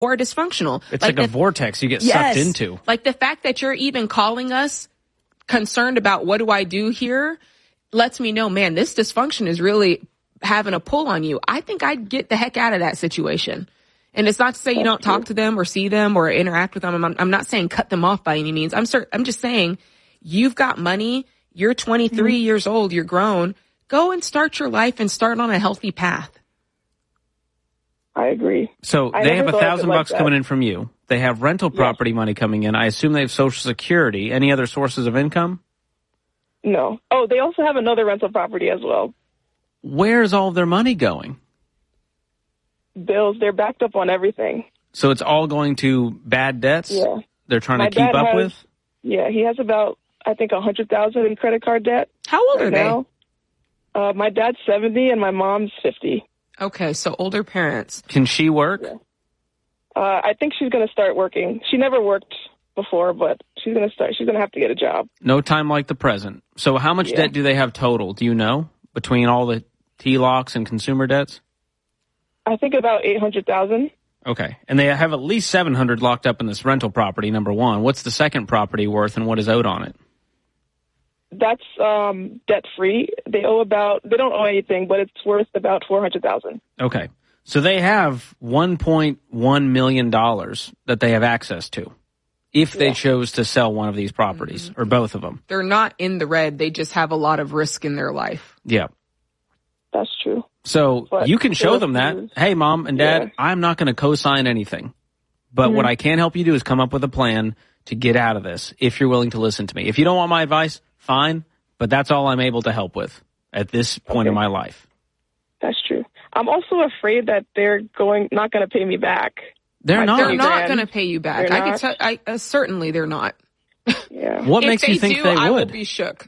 or dysfunctional. It's like a vortex you get sucked into. Like the fact that you're even calling us concerned about what do I do here lets me know, man, this dysfunction is really having a pull on you. I think I'd get the heck out of that situation. And it's not to say you don't talk to them or see them or interact with them. I'm not saying cut them off by any means. I'm just saying you've got money. You're 23 years old. You're grown. Go and start your life and start on a healthy path. I agree. So they have $1,000 coming in from you. They have rental property money coming in. I assume they have Social Security. Any other sources of income? No. Oh, they also have another rental property as well. Where's all of their money going? Bills. They're backed up on everything. So it's all going to bad debts? Yeah. They're trying to keep up with? Yeah, he has about, I think, $100,000 in credit card debt. How old are they? My dad's 70 and my mom's 50. Okay, so older parents. Can she work? Yeah. I think she's going to start working. She never worked before, but she's going to start. She's going to have to get a job. No time like the present. So how much debt do they have total? Do you know, between all the TLOCs and consumer debts? I think about $800,000. Okay. And they have at least $700 locked up in this rental property, number one. What's the second property worth and what is owed on it? That's debt-free. They don't owe anything, but it's worth about $400,000. Okay. So they have $1.1 million that they have access to if they chose to sell one of these properties or both of them. They're not in the red. They just have a lot of risk in their life. Yeah. That's true. So you can show them that, hey, Mom and Dad, I'm not going to co-sign anything. But what I can help you do is come up with a plan to get out of this if you're willing to listen to me. If you don't want my advice, fine. But that's all I'm able to help with at this point in my life. That's true. I'm also afraid that they're not going to pay me back. They're not going to pay you back. Certainly they're not. Yeah. What makes you think they would? I will be shook.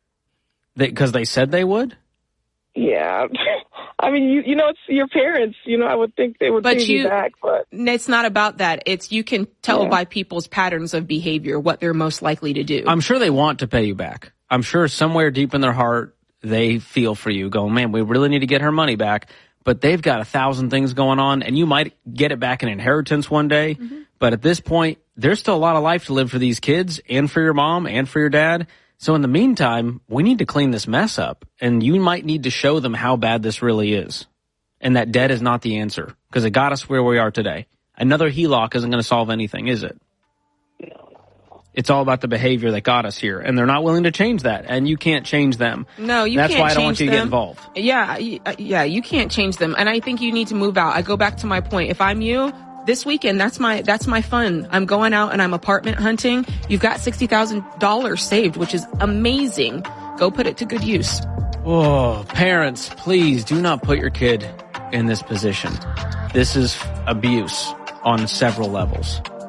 Because they said they would? Yeah. I mean, you know, it's your parents. You know, I would think they would pay you back, but it's not about that. It's you can tell by people's patterns of behavior what they're most likely to do. I'm sure they want to pay you back. I'm sure somewhere deep in their heart they feel for you, going, man, we really need to get her money back. But they've got 1,000 things going on, and you might get it back in inheritance one day. But at this point, there's still a lot of life to live for these kids and for your mom and for your dad. So in the meantime, we need to clean this mess up, and you might need to show them how bad this really is. And that debt is not the answer, because it got us where we are today. Another HELOC isn't going to solve anything, is it? It's all about the behavior that got us here, and they're not willing to change that, and you can't change them. No, you That's can't change them. That's why I don't want you to get involved. Yeah, you can't change them, and I think you need to move out. I go back to my point. If I'm you, this weekend, that's my fun. I'm going out and I'm apartment hunting. You've got $60,000 saved, which is amazing. Go put it to good use. Oh, parents, please do not put your kid in this position. This is abuse on several levels.